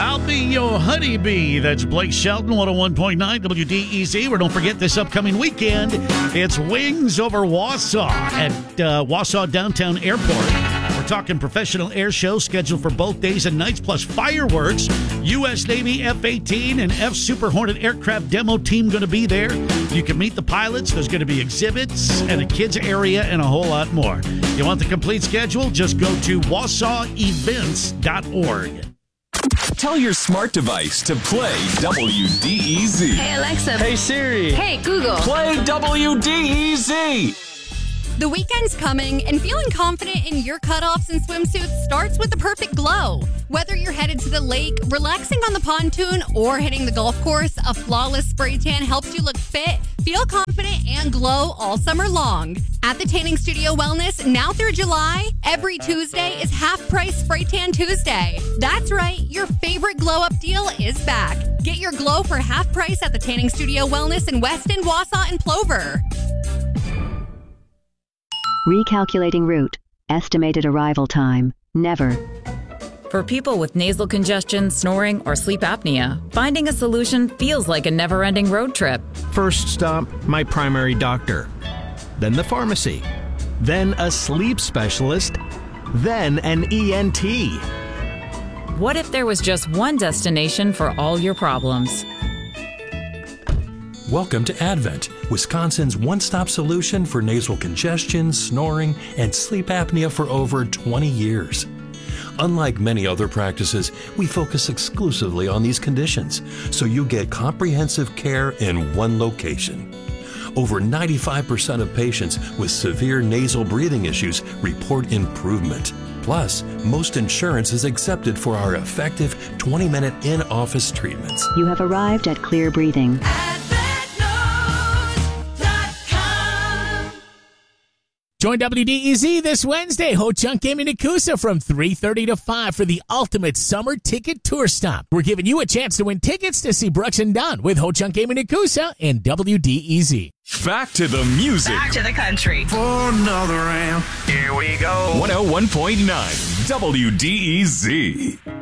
I'll be your honeybee. That's Blake Shelton, 101.9 WDEZ. Where don't forget this upcoming weekend, it's Wings over Wausau at Wausau Downtown Airport. We're talking professional air show scheduled for both days and nights, plus fireworks. U.S. Navy F-18 and F-Super Hornet aircraft demo team going to be there. You can meet the pilots. There's going to be exhibits and a kids area and a whole lot more. You want the complete schedule? Just go to WausauEvents.org. Tell your smart device to play WDEZ. Hey, Alexa. Hey, Siri. Hey, Google. Play WDEZ. The weekend's coming, and feeling confident in your cutoffs and swimsuits starts with the perfect glow. Whether you're headed to the lake, relaxing on the pontoon, or hitting the golf course, a flawless spray tan helps you look fit, feel confident, and glow all summer long. At the Tanning Studio Wellness, now through July, every Tuesday is half-price Spray Tan Tuesday. That's right, your favorite glow-up deal is back. Get your glow for half price at the Tanning Studio Wellness in Weston, Wausau, and Plover. Recalculating route. Estimated arrival time. Never. For people with nasal congestion, snoring, or sleep apnea, finding a solution feels like a never-ending road trip. First stop, my primary doctor. Then the pharmacy. Then a sleep specialist. Then an ENT. What if there was just one destination for all your problems? Welcome to Advent, Wisconsin's one-stop solution for nasal congestion, snoring, and sleep apnea for over 20 years. Unlike many other practices, we focus exclusively on these conditions, so you get comprehensive care in one location. Over 95% of patients with severe nasal breathing issues report improvement. Plus, most insurance is accepted for our effective 20-minute in-office treatments. You have arrived at Clear Breathing. Join WDEZ this Wednesday, Ho-Chunk Gaming Nakusa from 3:30 to 5 for the ultimate summer ticket tour stop. We're giving you a chance to win tickets to see Brooks and Dunn with Ho-Chunk Gaming Nakusa and WDEZ. Back to the music. Back to the country. For another round, here we go. 101.9 WDEZ.